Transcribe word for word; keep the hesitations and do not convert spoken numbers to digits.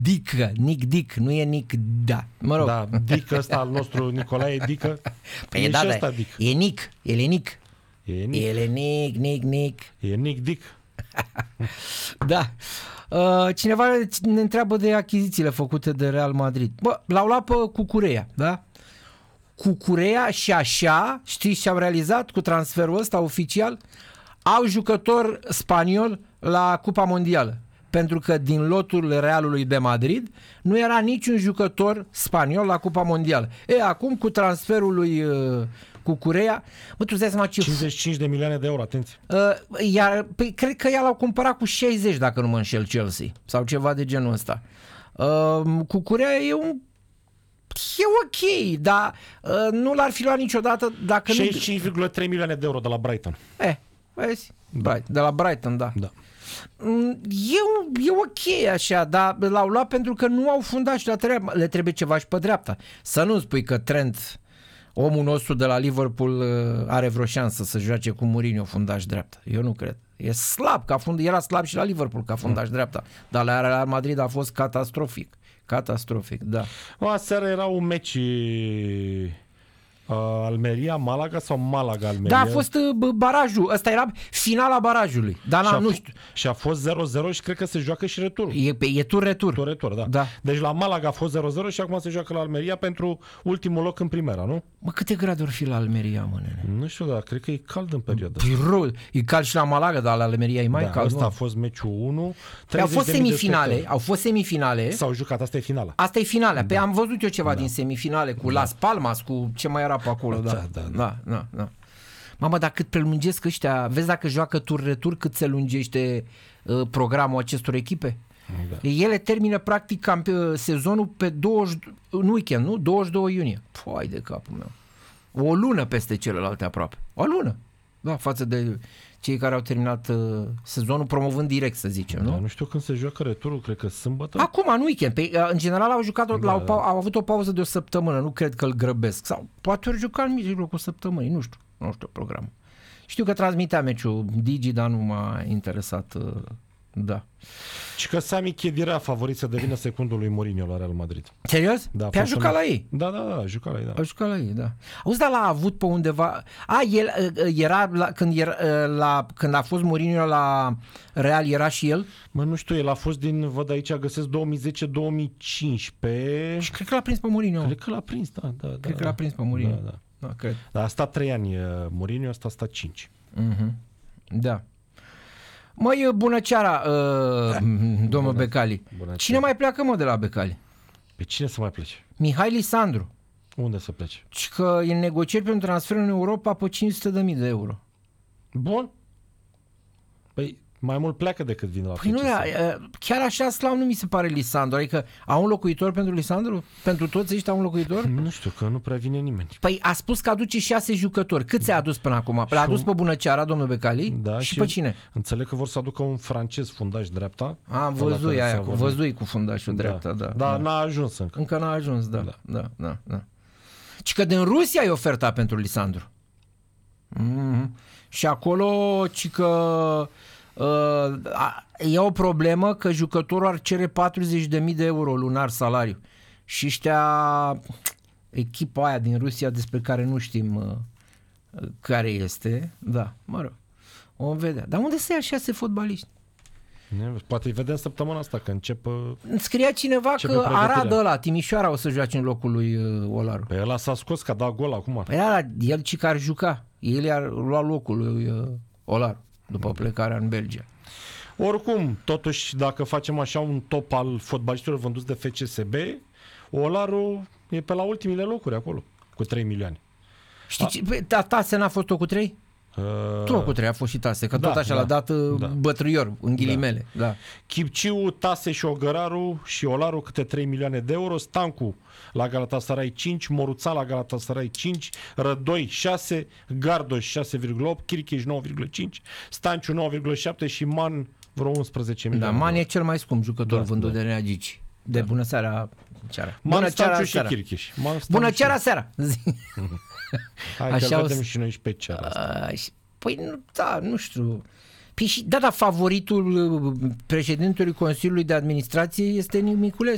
Dică, Nic Dic, nu e Nic Da. Mă rog. Da, Dic ăsta al nostru, Nicolae Dică. Păi e da, și da, ăsta Dic. e Nic, el e Nic. E Nic. El e Nic, Nic, Nic. E Nic Dic. Da. Uh, cineva ne întreabă de achizițiile făcute de Real Madrid. Bă, l-au luat pe Cucurea, da? Cucurea și așa, știți ce au realizat cu transferul ăsta oficial? Au jucător spaniol la Cupa Mondială. Pentru că din lotul Realului de Madrid nu era niciun jucător spaniol la Cupa Mondială. E, acum cu transferul lui uh, Cucurea, mă, tu îți dai seama ce... cincizeci și cinci de milioane de euro, atenție. Uh, iar, păi, cred că ea l-au cumpărat cu șaizeci, dacă nu mă înșel, Chelsea. Sau ceva de genul ăsta. Uh, Cucurea e un... E ok, dar uh, nu l-ar fi luat niciodată dacă șaizeci și cinci virgulă trei milioane de euro de la Brighton. Eh, vezi? Da. De la Brighton, da. Da. E, e ok așa, dar l-au luat pentru că nu au fundași la treabă. Le trebuie ceva și pe dreapta. Să nu spui că Trent, omul nostru de la Liverpool, are vreo șansă să joace cu Mourinho fundaș dreapta. Eu nu cred. E slab, ca fund, era slab și la Liverpool ca fundaș mm. dreapta. Dar la Real Madrid a fost catastrofic. Catastrofic, da. O, aseară era un meci uh, Almeria-Malaga sau Malaga-Almeria? Da, a fost uh, barajul. Ăsta era finala barajului. Dar și, a nu știu. și a fost zero zero și cred că se joacă și returul. E, e tur-retur. Tur-retur, da. da. Deci la Malaga a fost zero zero și acum se joacă la Almeria pentru ultimul loc în primera, nu? Mă, câte grade ori fi la Almeria, mă, nene? Nu știu, dar cred că e cald în perioada. Rău. E cald și la Malaga, dar la Almeria e mai da, cald. Asta a fost meciul unu. Au fost semifinale, au fost semifinale. S-au jucat, asta e finala. Asta e finala. Da. Pe am văzut eu ceva da. din semifinale cu da. Las Palmas, cu ce mai era pe acolo, da. Da, da, da. da, da, da. Mamă, dar cât prelungesc ăștia, vezi dacă joacă tur-retur, cât se lungește uh, programul acestor echipe? Da. Ele termină practic cam pe, sezonul pe douăzeci, în weekend, nu? douăzeci și doi iunie. Păi de capul meu. O lună peste celelalte aproape. O lună. Da, față de cei care au terminat uh, sezonul promovând direct, să zicem, nu? Da, nu știu când se joacă returul, cred că sâmbătă. Acum, în weekend. Pe, uh, în general au jucat, da, la o, da. au avut o pauză de o săptămână, nu cred că îl grăbesc. Sau poate ori juca în mijlocul săptămânii, nu știu. Nu știu programul. Știu că transmitea meciul Digi, dar nu m-a interesat. Uh, da. Și că Sami Khedira favorit să devină secundul lui Mourinho la Real Madrid. Serios? Da, pe a jucat la ei? Da, da, da, a jucat la ei, da. A jucat la ei, da. Auzi, dar l-a avut pe undeva... A, el era, la, când, era la, când a fost Mourinho la Real, era și el? Mă, nu știu, el a fost din, văd aici, găsesc două mii zece două mii cincisprezece. Și cred că l-a prins pe Mourinho. Cred că l-a prins, da, da. Cred da, că l-a prins pe Mourinho. Da, da. Da, cred. Dar a stat trei ani Mourinho, asta a stat cinci. Uh-huh. Da. Măi, bună seara, uh, domnul bună, Becali. Bună cine mai pleacă, mă, de la Becali? Pe cine să mai plece? Mihai Lisandru. Unde să plece? Și că e negocieri pentru transfer în Europa pe cinci sute de mii de euro. Bun. Păi mai mult pleacă decât vine la Păi nu, chiar așa slab nu mi se pare Lisandru. Adică au un locuitor pentru Lisandru? Pentru toți ăștia au un locuitor? Nu știu, că nu prea vine nimeni. Păi a spus că aduce șase jucători. Cât ți-a adus până acum? L-a adus pe Bunăceara, domnul Becali? Da, și, și pe cine? Înțeleg că vor să aducă un francez fundaș dreapta. Am văzut aia, cu văzui cu fundașul da, dreapta, da. Dar da. n-a ajuns încă. Încă n-a ajuns, da. Da, da, da, da. Și că din Rusia e oferta pentru Lisandru. Mm-hmm. Și acolo, ci că uh, e o problemă că jucătorul ar cere patruzeci de mii de euro lunar salariu. Și ăștia, echipa aia din Rusia despre care nu știm uh, care este, da, mă rog, vom vedea. Dar unde să ia șase fotbaliști? Poate îi vedem săptămâna asta, că încep... Scria cineva că Arad ăla, Timișoara, o să joace în locul lui uh, Olaru. Păi ăla s-a scos, că a dat gol acum. Păi ăla, el ci că ar juca. El i-ar lua locul lui uh, Olaru după mm. plecarea în Belgia. Oricum, totuși, dacă facem așa un top al fotbaliștilor vânduți de F C S B, Olaru e pe la ultimile locuri acolo, cu trei milioane. Știi ce? Păi, Tase n-a fost tot cu trei? Uh, tot cu trei a fost și Tase, că da, tot așa da, l-a dat uh, da. bătrâior, în ghilimele. Da. Da. Chipciu, Tase și Ogăraru și Olaru câte trei milioane de euro, Stancu la Galatasaray cinci, Moruța la Galatasaray cinci, Rădoi șase, Gardoș șase virgulă opt, Chiricheș nouă virgulă cinci, Stanciu nouă virgulă șapte și Man vreo unsprezece milioane. Da, Man e cel mai scump jucător da, vândut da. de Neagici. De da. Bună seara, seara. Bună seara, și Chiricheș. Bună seara, seara. Hai așa că vedem o... și noi și pe ceara asta. Păi, da, nu știu. Păi și, da, da, favoritul președintelui Consiliului de Administrație este Miculescu.